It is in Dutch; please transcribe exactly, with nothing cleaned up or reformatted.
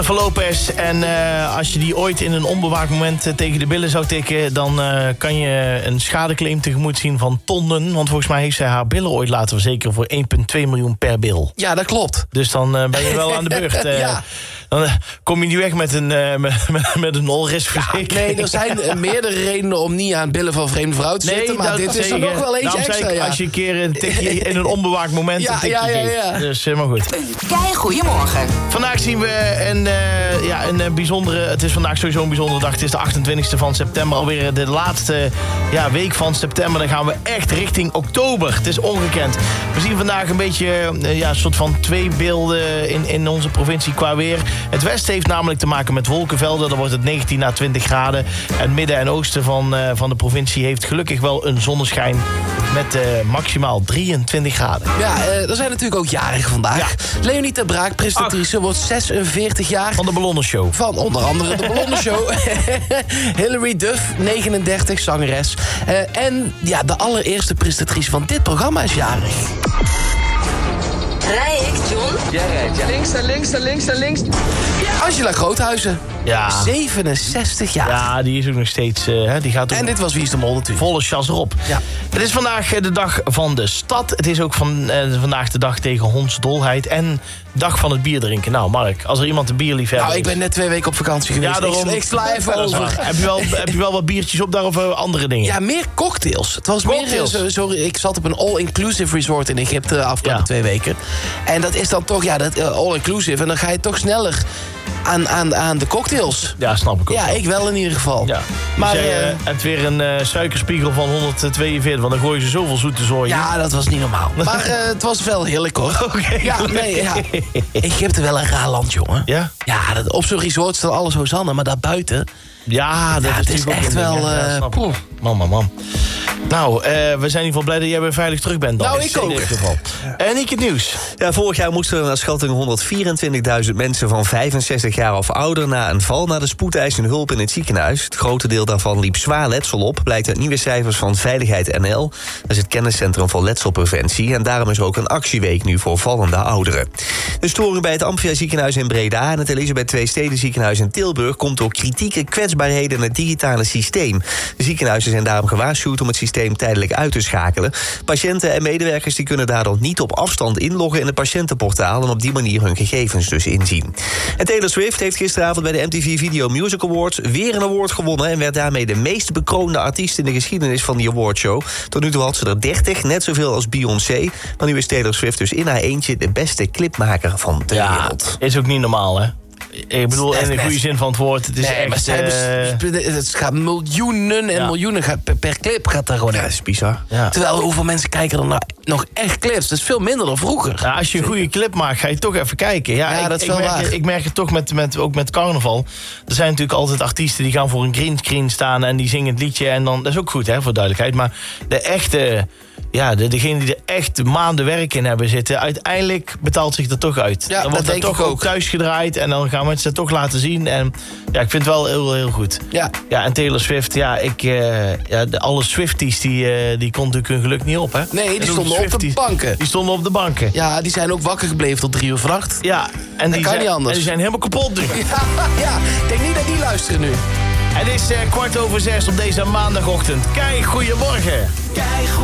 Van Lopez. En uh, als je die ooit in een onbewaakt moment uh, tegen de billen zou tikken... dan uh, kan je een schadeclaim tegemoet zien van tonnen. Want volgens mij heeft zij haar billen ooit laten verzekeren... voor één komma twee miljoen per bil. Ja, dat klopt. Dus dan uh, ben je wel aan de beurt. Uh, ja. Dan uh, kom je niet weg met een, uh, met, met een all-risk-verzekering. Ja, nee, er zijn uh, meerdere redenen om niet aan billen van vreemde vrouw te nee, zitten. Maar dit is er nog wel eentje extra. Ik, ja. Als je een keer een tikje in een onbewaakt moment ja, een tikje ja, ja, geeft. ja. Dus helemaal goed. Kei goeiemorgen. Vandaag zien we een, uh, ja, een uh, bijzondere... Het is vandaag sowieso een bijzondere dag. Het is de achtentwintigste van september. Alweer de laatste ja, week van september. Dan gaan we echt richting oktober. Het is ongekend. We zien vandaag een beetje uh, ja, een soort van twee beelden in, in onze provincie qua weer. Het westen heeft namelijk te maken met wolkenvelden. Dan wordt het negentien à twintig graden. En midden en oosten van, uh, van de provincie heeft gelukkig wel een zonneschijn... met uh, maximaal drieëntwintig graden. Ja, uh, er zijn natuurlijk ook jarigen vandaag. Ja. Leonie ter Braak, presentatrice, Ach. wordt zesenveertig jaar. Van de Ballonnenshow. Van onder andere de Ballonnenshow. Hilary Duff, negenendertig, zangeres. Uh, en ja, de allereerste presentatrice van dit programma is jarig. Rij ik, John? Jij rijdt, ja. Links en links en links en links. Ja. Angela Groothuizen. Ja. zevenenzestig jaar. Ja, die is ook nog steeds... Uh, die gaat ook en dit was Wie is de Mol natuurlijk. Volle chas erop. Ja. Het is vandaag de dag van de stad. Het is ook van, uh, vandaag de dag tegen hondsdolheid. En dag van het bier drinken. Nou, Mark, als er iemand een bierliefhebber Nou, ik ben net twee weken op vakantie geweest. Ja, daarom, ik, ik sla even over. heb, je wel, heb je wel wat biertjes op daar of andere dingen? Ja, meer cocktails. Het was cocktails. meer... Sorry, ik zat op een all-inclusive resort in Egypte de afgelopen ja. twee weken. En dat is dan toch, ja, dat uh, all-inclusive. En dan ga je toch sneller aan, aan, aan de cocktails. Ja, snap ik ook. Ja, wel. ik wel in ieder geval. Ja. Maar dus jij uh, uh, hebt weer een uh, suikerspiegel van honderdtweeënveertig, want dan gooien ze zoveel zoete zooi. Ja, dat was niet normaal. Maar uh, het was wel heerlijk, hoor. Oké. Okay, ja, nee, ja. Egypte wel een raar land, jongen. Ja? Ja, dat, op zo'n resort staat alles Hosanna, maar daarbuiten... Ja, dat ja, is, is echt wel... Uh, ja, man, man, man. Nou, uh, we zijn in ieder geval blij dat jij weer veilig terug bent. Dan. Nou, ik ook. In ieder geval. En ik het nieuws. Ja, vorig jaar moesten er naar schatting honderdvierentwintigduizend mensen van vijfenzestig jaar of ouder na een val naar de spoedeisende hulp in het ziekenhuis. Het grote deel daarvan liep zwaar letsel op, blijkt uit nieuwe cijfers van Veiligheid N L. Dat is het kenniscentrum voor letselpreventie. En daarom is er ook een actieweek nu voor vallende ouderen. De storing bij het Amphia ziekenhuis in Breda en het Elisabeth twee Steden ziekenhuis in Tilburg komt door kritieke kwetsbaarheden in het digitale systeem. De ziekenhuizen zijn daarom gewaarschuwd om het systeem tijdelijk uit te schakelen. Patiënten en medewerkers die kunnen daardoor niet op afstand inloggen in het patiëntenportaal en op die manier hun gegevens dus inzien. En Taylor Swift heeft gisteravond bij de M T V Video Music Awards weer een award gewonnen en werd daarmee de meest bekroonde artiest in de geschiedenis van die awardshow. Tot nu toe had ze er dertig, net zoveel als Beyoncé. Maar nu is Taylor Swift dus in haar eentje de beste clipmaker van de ja, wereld. Is ook niet normaal, hè? Ik bedoel, in de goede zin van het woord. Het is nee, echt... Maar zij uh... Het gaat miljoenen en ja. miljoenen gaat per, per clip gaat daar gewoon. Ja, dat is bizar. Ja. Terwijl hoeveel mensen kijken er nou nog echt clips? Dat is veel minder dan vroeger. Ja, als je een goede clip maakt, ga je toch even kijken. Ja, ja ik, dat is ik, wel merk, waar. ik merk het toch met, met, ook met carnaval. Er zijn natuurlijk altijd artiesten die gaan voor een greenscreen staan en die zingen het liedje. En dan, dat is ook goed, hè, voor duidelijkheid. Maar de echte... Ja, de, degenen die er echt maanden werk in hebben zitten... uiteindelijk betaalt zich dat toch uit. Ja, dan wordt dat dat denk toch ik ook ook thuis gedraaid... en dan gaan mensen het toch laten zien. En ja, ik vind het wel heel, heel goed. Ja. Ja, en Taylor Swift, ja, ik, uh, ja de, alle Swifties... die, uh, die kon natuurlijk hun geluk niet op, hè? Nee, die en stonden Swifties, op de banken. Die stonden op de banken. Ja, die zijn ook wakker gebleven tot drie uur vannacht. Ja, en die, kan zijn, niet anders. en die zijn helemaal kapot nu. Ja, ja, ik denk niet dat die luisteren nu. Het is uh, kwart over zes op deze maandagochtend. Kei, goedemorgen. Kei,